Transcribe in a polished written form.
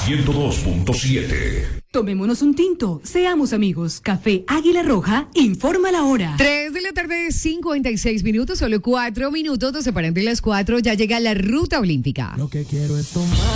102.7. Tomémonos un tinto, seamos amigos. Café Águila Roja informa la hora. 3:56 PM, solo 4 minutos nos separan de las 4, ya llega la ruta olímpica. Lo que quiero es tomar.